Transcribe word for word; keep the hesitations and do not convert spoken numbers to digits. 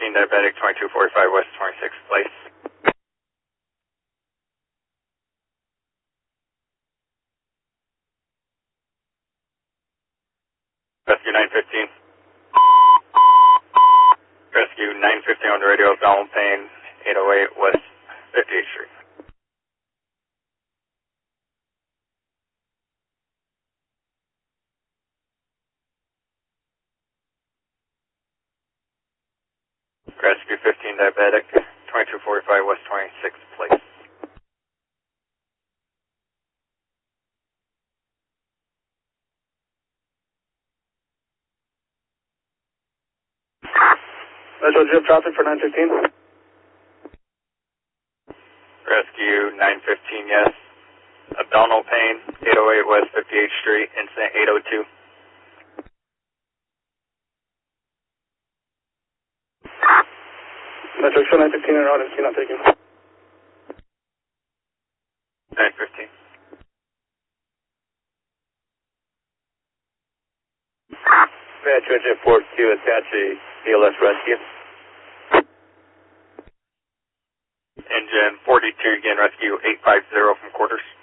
fifteen diabetic, twenty-two forty-five west twenty-sixth place. Rescue nine fifteen. Rescue nine fifteen on the radio, abdominal pain, eight oh eight west fifty-eighth street. Rescue fifteen diabetic, twenty-two forty-five west twenty-sixth place. Metro Jeep traffic for nine fifteen. Rescue nine fifteen, yes. Abdominal pain, eight oh eight west fifty-eighth street, incident eight oh two. Metro show nine fifteen and out, M C not taking. nine fifteen. Metro Engine four Q, attach a C L S rescue. Engine forty-two, again, rescue eight five zero from quarters.